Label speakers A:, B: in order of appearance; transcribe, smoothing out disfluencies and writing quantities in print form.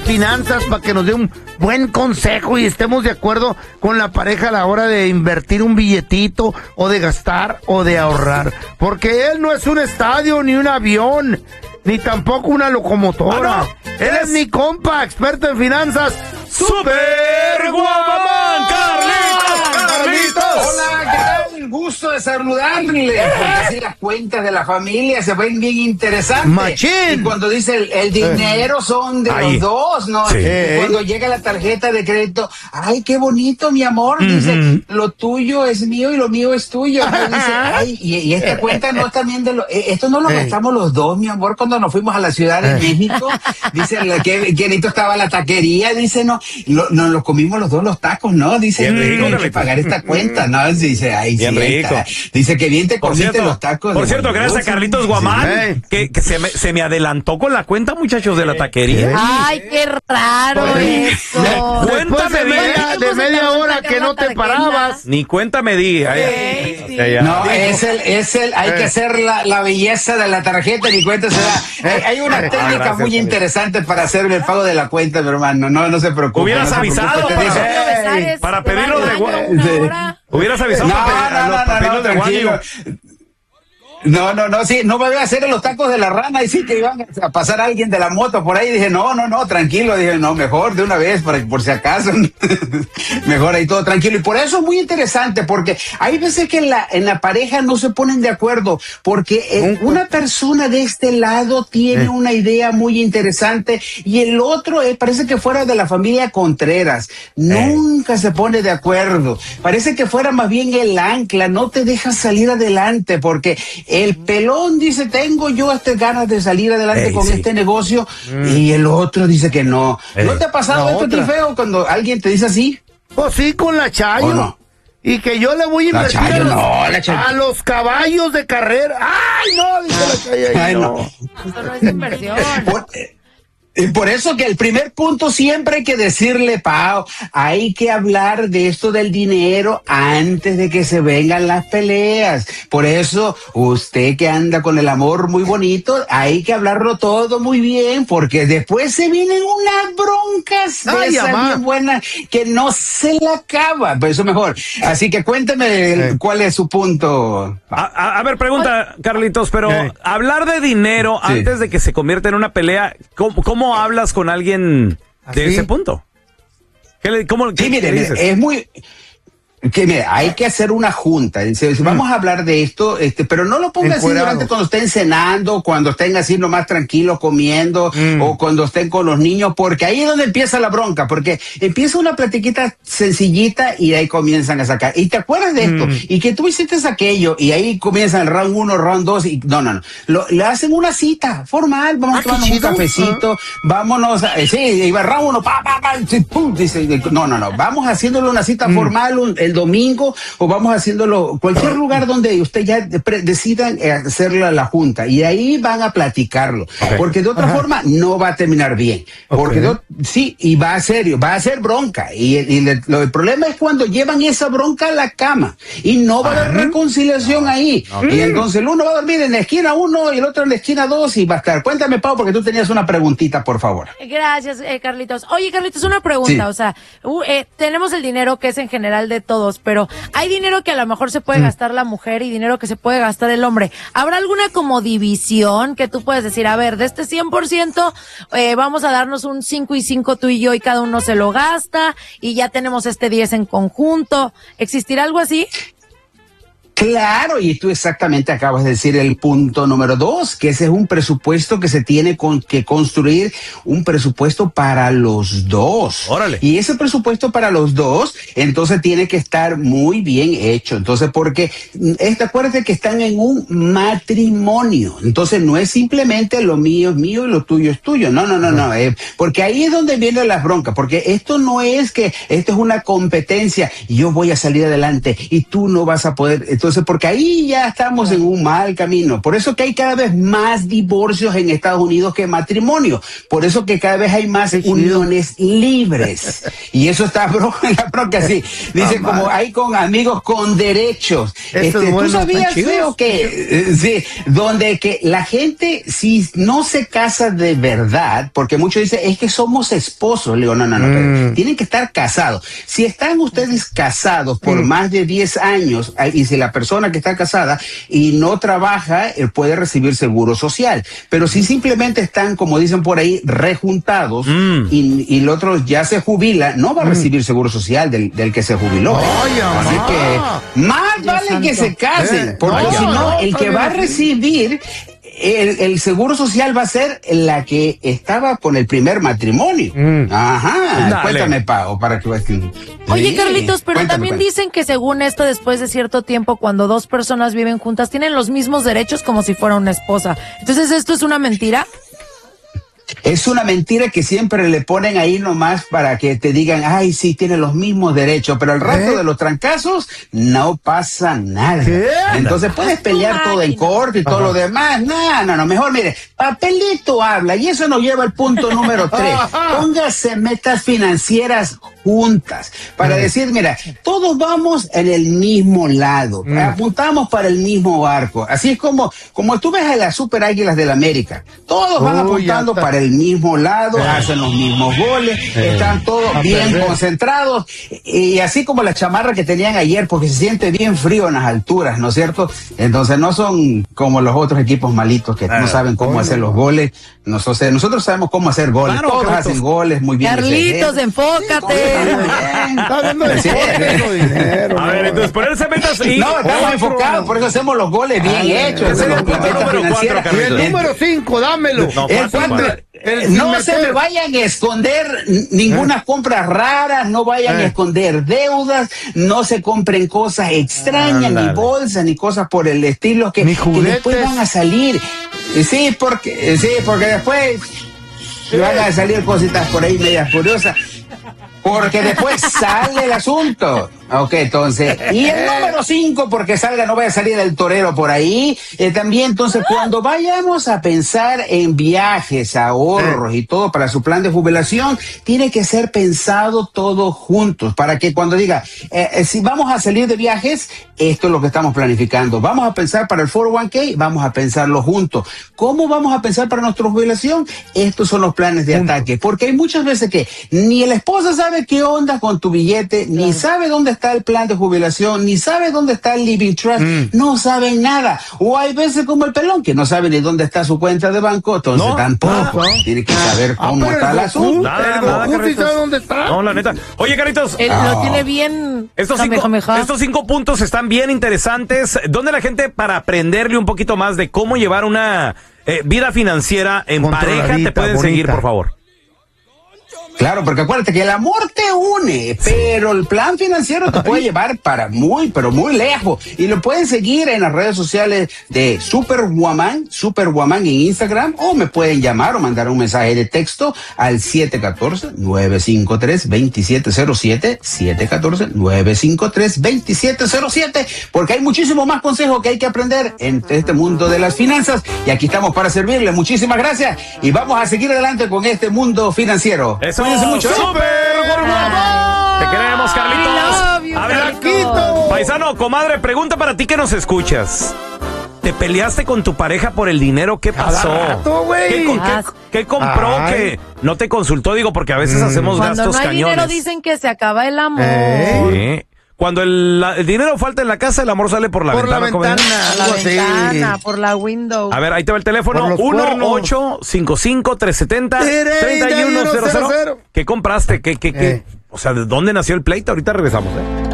A: finanzas para que nos dé un buen consejo y estemos de acuerdo con la pareja a la hora de invertir un billetito o de gastar o de ahorrar. Porque él no es un estadio ni un avión, ni tampoco una locomotora.
B: No.
A: Él es mi compa, experto en finanzas,
B: ¡Super Guamamán! ¡Carlitos!
C: Hola, ¿qué tal? Gusto de saludarle, porque así las cuentas de la familia se ven bien interesantes.
A: ¡Machín!
C: Y cuando dice el dinero son de
B: Ahí.
C: los dos, ¿no?
B: Sí.
C: Y cuando llega la tarjeta de crédito, ¡ay, qué bonito, mi amor! Dice, lo tuyo es mío y lo mío es tuyo. Entonces dice, ¡ay! Y esta cuenta no es también de esto no lo gastamos los dos, mi amor, cuando nos fuimos a la Ciudad de México. Dice, qué bonito estaba la taquería. Dice, nos lo comimos los dos los tacos, ¿no? Dice,
B: Bien rico,
C: hay que
B: Carlitos.
C: pagar esta cuenta, ¿no? Dice, ay,
B: Bien
C: sí,
B: rico.
C: dice que bien te
B: Por
C: comiste
B: cierto,
C: los tacos.
B: por
C: de
B: cierto, gracias a
C: bolillos.
B: Carlitos Guamán, que se me adelantó con la cuenta, muchachos, de la taquería.
D: Ay, qué raro eso.
A: Después de media hora que no te parabas.
B: Ni cuenta me di.
D: Sí.
C: No, hay que hacer la belleza de la tarjeta, ni cuenta se da. Hay una técnica
B: gracias,
C: muy interesante para hacer el pago de la cuenta, mi hermano. No se preocupe.
B: Hubieras
C: no se
B: avisado
C: preocupe, te dice,
B: para pedirlo de
D: Guadalajara.
B: Hubieras avisado para pedirlo de
C: tranquilo.
B: Guayo.
C: No, sí, no me voy a hacer los tacos de la rana y sí que iban a pasar alguien de la moto por ahí. Dije, no, tranquilo. Dije, no, mejor de una vez, por si acaso. Mejor ahí todo tranquilo. Y por eso es muy interesante, porque hay veces que en la pareja no se ponen de acuerdo, porque una persona de este lado tiene una idea muy interesante y el otro parece que fuera de la familia Contreras. Nunca se pone de acuerdo. Parece que fuera más bien el ancla, no te deja salir adelante, porque el pelón dice, tengo yo ganas de salir adelante con este negocio, y el otro dice que no. ¿No te ha pasado esto, Tifeo, cuando alguien te dice así?
A: Pues sí, con la Chayo.
C: ¿O no?
A: Y que yo le voy a invertir a los caballos de carrera. ¡Ay, no! Dice la Chayo.
C: Ay, no.
D: Eso no es inversión.
C: Y por eso que el primer punto siempre hay que decirle, Pao, hay que hablar de esto del dinero antes de que se vengan las peleas. Por eso, usted que anda con el amor muy bonito, hay que hablarlo todo muy bien, porque después se vienen unas broncas de esas bien buenas que no se la acaba. Pero eso mejor. Así que cuénteme cuál es su punto.
B: A ver, pregunta, Carlitos, pero hablar de dinero antes de que se convierta en una pelea, ¿cómo hablas con alguien de ese punto? ¿Qué
C: mire, es muy... hay que hacer una junta. Dice, vamos a hablar de esto, pero no lo ponga así durante cuando estén cenando, cuando estén así nomás tranquilos comiendo, o cuando estén con los niños, porque ahí es donde empieza la bronca, porque empieza una platiquita sencillita y ahí comienzan a sacar. Y te acuerdas de esto, y que tú hiciste aquello, y ahí comienzan el round 1, round 2, y no. Le hacen una cita formal, vamos a tomar un cafecito, vámonos, y va round 1, pum, dice, no, vamos haciéndole una cita formal, el domingo, o vamos haciéndolo cualquier lugar donde usted ya decidan hacer la junta, y ahí van a platicarlo, porque de otra forma no va a terminar bien, porque y va a ser bronca, y el problema es cuando llevan esa bronca a la cama y no va a haber reconciliación ahí, y entonces el uno va a dormir en la esquina 1 y el otro en la esquina 2 y va a estar. Cuéntame, Pau, porque tú tenías una preguntita, por favor.
D: Gracias, Carlitos. Oye, Carlitos, una pregunta, o sea, tenemos el dinero que es en general de todos, pero hay dinero que a lo mejor se puede gastar la mujer y dinero que se puede gastar el hombre. ¿Habrá alguna como división que tú puedes decir, a ver, de este 100%, vamos a darnos un 5 y 5 tú y yo y cada uno se lo gasta y ya tenemos este 10 en conjunto? ¿Existirá algo así?
C: Claro, y tú exactamente acabas de decir el punto número 2, que ese es un presupuesto que se tiene que construir, un presupuesto para los dos.
B: Órale.
C: Y ese presupuesto para los dos, entonces tiene que estar muy bien hecho. Entonces, porque acuérdate que están en un matrimonio. Entonces, no es simplemente lo mío es mío y lo tuyo es tuyo. No. Porque ahí es donde vienen las broncas. Porque esto no es que esto es una competencia y yo voy a salir adelante y tú no vas a poder. Entonces, Entonces, porque ahí ya estamos en un mal camino. Por eso que hay cada vez más divorcios en Estados Unidos que matrimonios. Por eso que cada vez hay más uniones libres. Y eso está en la bronca así. Dice, como hay con amigos con derechos. ¿Tú sabías, Feo, que sí, donde que la gente, si no se casa de verdad, porque muchos dicen, es que somos esposos. Le digo, no, tienen que estar casados. Si están ustedes casados por más de 10 años, y si la persona que está casada y no trabaja, puede recibir seguro social. Pero si simplemente están, como dicen por ahí, rejuntados, y el otro ya se jubila, no va a recibir seguro social del que se jubiló. Así que más vale que se casen, porque si no, el que va a recibir el seguro social va a ser la que estaba con el primer matrimonio. Ajá. Dale. Cuéntame, Pao, para que veas que...
D: Oye, Carlitos, pero también dicen que según esto, después de cierto tiempo, cuando dos personas viven juntas, tienen los mismos derechos como si fuera una esposa. Entonces, ¿esto es una mentira?
C: Es una mentira que siempre le ponen ahí nomás para que te digan, ay, sí, tiene los mismos derechos, pero al rato de los trancazos no pasa nada. Entonces puedes pelear todo en corte y todo lo demás. No, mejor mire, papelito habla, y eso nos lleva al punto número 3. Póngase metas financieras juntas para decir, mira, todos vamos en el mismo lado, apuntamos para el mismo barco. Así es como tú ves a las Super Águilas del América, todos van apuntando para el mismo lado, hacen los mismos goles, están todos bien concentrados, y así como la chamarra que tenían ayer, porque se siente bien frío en las alturas, ¿no es cierto? Entonces no son como los otros equipos malitos que no saben cómo hacer los goles. Nosotros sabemos cómo hacer goles, todos hacen goles muy bien.
D: Carlitos, enfócate.
B: A ver, entonces ponerse metas y...
C: No, estamos enfocados, por eso hacemos los goles bien hechos.
B: Ese es el punto número 4,
A: el número 5, dámelo.
C: No se me vayan a esconder ninguna compra rara, no vayan a esconder deudas, no se compren cosas extrañas, ni bolsas, ni cosas por el estilo que después van a salir. Sí, porque después van a salir cositas por ahí medias curiosas. Porque después sale el asunto. Ok, entonces, y el número 5, porque no vaya a salir el torero por ahí, también, entonces, cuando vayamos a pensar en viajes, ahorros y todo para su plan de jubilación, tiene que ser pensado todo juntos, para que cuando diga, si vamos a salir de viajes, esto es lo que estamos planificando. Vamos a pensar para el 401k, vamos a pensarlo juntos. ¿Cómo vamos a pensar para nuestra jubilación? Estos son los planes de ataque, porque hay muchas veces que ni la esposa sabe qué onda con tu billete, ni sabe dónde está el plan de jubilación, ni sabe dónde está el living trust, no saben nada. O hay veces como el pelón que no sabe ni dónde está su cuenta de banco, entonces tampoco tiene que saber cómo está el asunto.
A: ¿Sí sabe dónde está?
B: No, la neta. Oye, Carlitos.
D: Lo tiene bien.
B: Estos 5 puntos están bien interesantes. ¿Dónde la gente, para aprenderle un poquito más de cómo llevar una vida financiera en pareja, te pueden seguir, por favor?
C: Claro, porque acuérdate que el amor te une, pero el plan financiero te puede llevar para pero muy lejos. Y lo pueden seguir en las redes sociales de Superwoman en Instagram, o me pueden llamar o mandar un mensaje de texto al 714-953-2707, 714-953-2707, porque hay muchísimo más consejos que hay que aprender en este mundo de las finanzas, y aquí estamos para servirle. Muchísimas gracias, y vamos a seguir adelante con este mundo financiero.
B: Eso. Mucho. ¡Súper! Te queremos, Carlitos. A ver, paisano, comadre, pregunta para ti que nos escuchas. ¿Te peleaste con tu pareja por el dinero? ¿Qué pasó? ¿Qué compró que no te consultó? Digo, porque a veces hacemos gastos cañones. Cuando no hay dinero
D: dicen que se acaba el amor.
B: Sí. Cuando el dinero falta en la casa, el amor sale por la ventana.
D: Por la ventana, por la window.
B: A ver, ahí te va el teléfono. 1-855-370-3100. ¿Qué compraste? O sea, ¿de dónde nació el pleito? Ahorita regresamos,